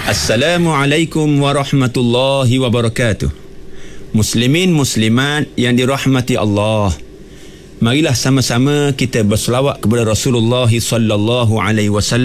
Assalamualaikum warahmatullahi wabarakatuh. Muslimin muslimat yang dirahmati Allah, marilah sama-sama kita berselawat kepada Rasulullah sallallahu alaihi wasallam